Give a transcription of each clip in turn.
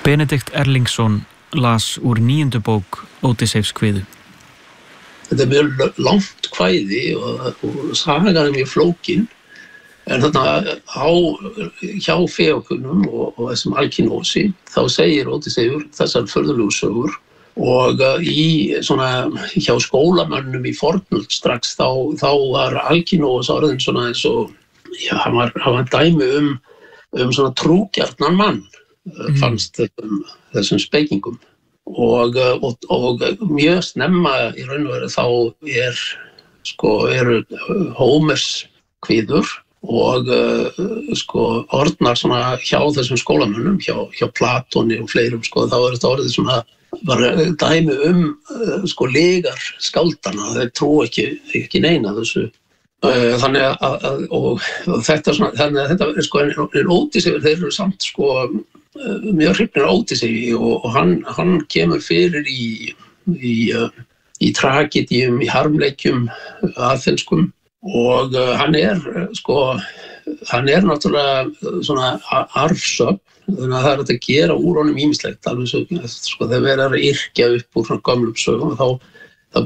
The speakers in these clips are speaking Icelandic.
Benedikt Erlingsson las úr 9. bók Ódysseifs kviðu. Þetta mjög langt kvæði og sagan mjög flókin, en þarna hjá Feokunum og þessum Alkínósi þá segir Ódysseifur þessar furðulegu sögur og hjá skólamönnum í fornöld strax þá var Alkínós orðinn svona eins og hann var dæmi svona trúgjarnan mann fannst þessum spekingum og mjög snemma í raun og veru þá eru Hómers kviður og orðnar svona hjá þessum skólamönnum hjá Platóni og fleirum þá er þetta orðið svona var dæmi legar skáldana, þeir trú ekki neina þessu. Þannig að þetta svona, þannig að þetta en Ódysseifur, þeir eru samt mjög hrifnir af Ódysseigi og hann kemur fyrir í tragedíum, í harmleikjum aþenskum og hann er náttúrulega svona arfsöfn, þannig að það er hægt að gera úr honum ýmislegt, alveg svo þegar verið að yrkja upp úr svona gömlum sögum þá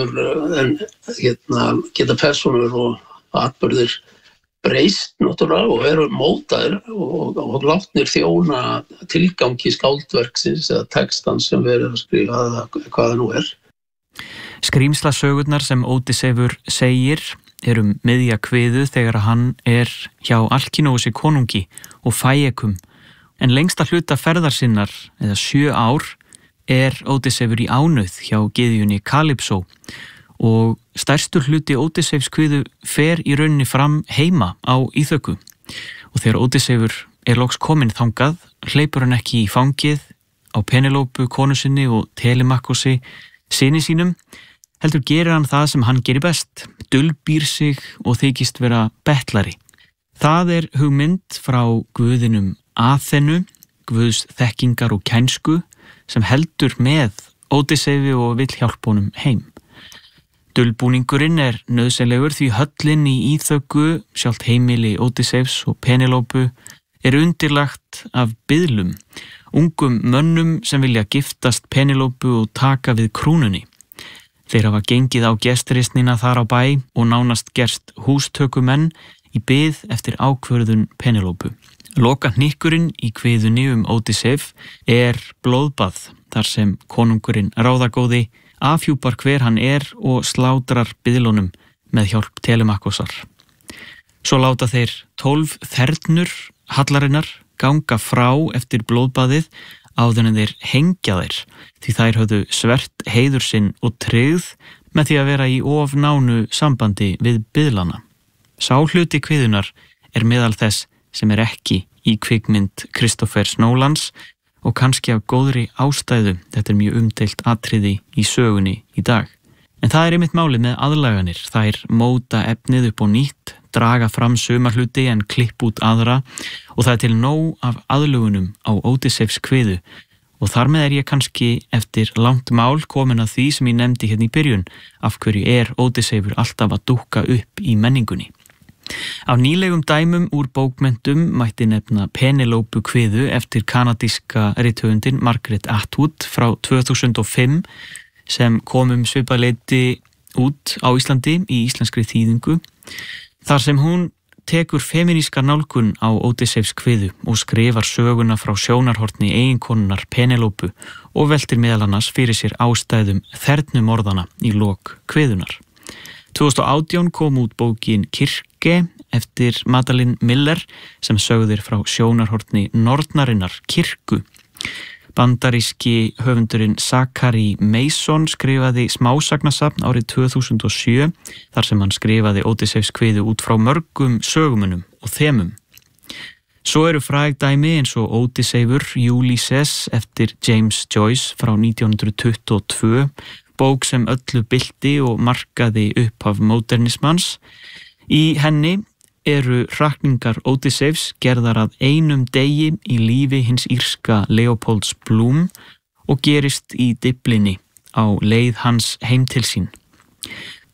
geta persónur og atburðir breyst náttúrulega og eru mótaðir og látnir þjóna tilgangi skáldverksins eða textans sem verið að skrifa hvað það nú er. Skrýmslasögurnar sem Ódysseifur segir miðja kviðu þegar hann hjá Alkínósi konungi og Fæekum, en lengsta hluta ferðar sinnar, eða 7 ár, Ódysseifur í ánauð hjá gyðjunni Kalypsó og stærstur hluti Ódysseifs kviðu fer í rauninni fram heima á Íþöku og þegar Ódysseifur loks kominn þangað hleypur hann ekki í fangið á Penelópu konu sinni og Telemakkosi syni sínum, heldur gerir hann það sem hann gerir best, dulbýr sig og þykist vera betlari. Það hugmynd frá guðinum Aþenu, guðs þekkingar og kænsku, sem heldur með Ódysseifi og vill hjálpa honum heim. Dulbúningurinn nauðsynlegur því höllin í Íþöku, sjálft heimili Ódysseifs og Penelópu, undirlagt af biðlum, ungum mönnum sem vilja giftast Penelópu og taka við krúnunni. Þeir hafa gengið á gestrisnina þar á bæ og nánast gerst hústökumenn í bið eftir ákvörðun Penelópu. Lokahnykkurinn í kviðunni Ódysseif blóðbað þar sem konungurinn ráðagóði afhjúpar hver hann og slátrar biðlunum með hjálp Telemakkosar. Svo láta þeir 12 þernur hallarinnar ganga frá eftir blóðbaðið áður en þeir hengja þær, því þær höfðu svert heiður sinn og tryggð með því að vera í of nánu sambandi við biðlana. Sá hluti kviðunar meðal þess sem ekki í kvikmynd Christophers Nolans og kannski af góðri ástæðu, þetta mjög umdeilt atriði í sögunni í dag. En það einmitt málið með aðlaganir, þær móta efnið upp á nýtt, draga fram suma hluti en klipp út aðra og það til nóg af aðlugunum á Ódysseifs kviðu og þar með ég kannski eftir langt mál komin að því sem ég nefndi hérna í byrjun, af hverju Ódysseifur alltaf að dúkka upp í menningunni. Á nýlegum dæmum úr bókmenntum mætti nefna Penelópu kviðu eftir kanadíska rithöfundinn Margaret Atwood frá 2005 sem kom svipað leyti út á Íslandi í íslenskri þýðingu, þar sem hún tekur femíníska nálgun á Ódysseifs kviðu og skrifar söguna frá sjónarhorni eiginkonunnar Penelópu og veltir meðal annars fyrir sér ástæðum þernumorðana í lok kviðunar. 2018 kom út bókin Kirke eftir Madeleine Miller sem sögðir frá sjónarhorni nornarinnar kirkju. Bandaríski höfundurinn Zachary Mason skrifaði smásagnasafn árið 2007 þar sem hann skrifaði Ódysseifs kviðu út frá mörgum sögumunum og þemum. Svo fræg dæmi eins og Ódysseifur Ulysses eftir James Joyce frá 1922, bók sem öllu bylti og markaði upphaf módernismans. Í henni hrakningar Ódysseifs gerðar að einum degi í lífi hins írska Leopolds Bloom og gerist í Dyflinni á leið hans heim til sín.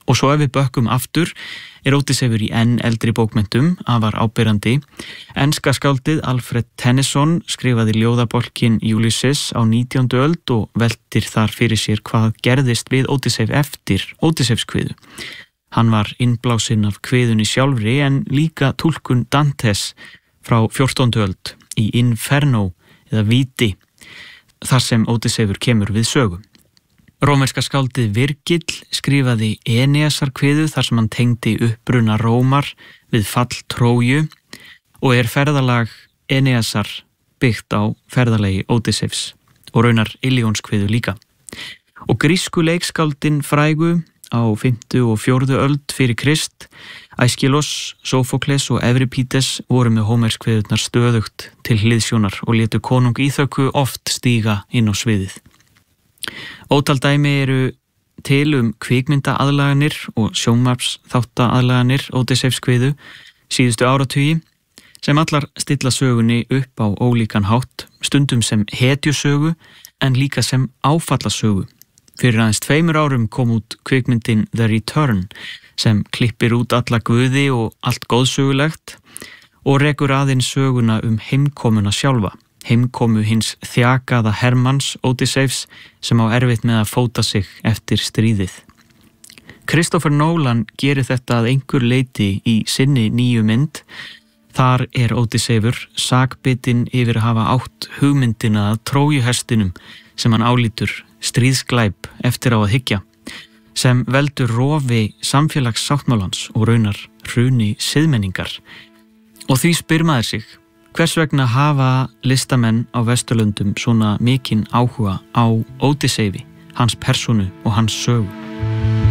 Og svo ef við bökkum aftur Ódysseifur í enn eldri bókmenntum, afar áberandi. Enska skáldið Alfred Tennyson skrifaði ljóðabálkinn Ulysses á 19. öld og veltir þar fyrir sér hvað gerðist við Ódysseif eftir Ódysseifskviðu. Hann var innblásinn af kviðunni sjálfri en líka túlkun Dantes frá 14. öld í Inferno eða Víti, þar sem Ódysseifur kemur við sögu. Rómverska skáldið Virgil skrifaði Eneasarkviðu þar sem hann tengdi uppruna Rómar við fall Tróju og ferðalag Eneasar byggt á ferðalagi Ódysseifs og raunar Ilíonskviðu líka. Og grísku leikskáldin frægu á 5. og 4. öld fyrir Krist, Æskilos, Sófókles og Evripídes voru með Hómerskviðurnar stöðugt til hliðsjónar og létu konung Íþöku oft stíga inn á sviðið. Ótal dæmi eru til kvikmyndaaðlaganir og sjónvarpsþáttaaðlaganir Ódysseifskviðu síðustu áratugi sem allar stilla sögunni upp á ólíkan hátt, stundum sem hetjusögu en líka sem áfallasögu. Fyrir aðeins 2 árum kom út kvikmyndin The Return sem klippir út alla guði og allt góðsögulegt og rekur aðeins söguna heimkomuna sjálfa. Heimkomu hins þjakaða Hermanns Ódysseifs sem á erfitt með að fóta sig eftir stríðið. Christopher Nolan gerir þetta að einhver leyti í sinni nýju mynd. Þar Ódysseifur sakbitinn yfir að hafa átt hugmyndina að Trójuhestinum sem hann álítur stríðsglæp eftir á að hyggja, sem veldur rofi samfélagssáttmálans og raunar hruni siðmenningar. Og því spyr maður sig, hvers vegna hafa listamenn á Vesturlöndum svona mikinn áhuga á Ódysseifi, hans persónu og hans sögu?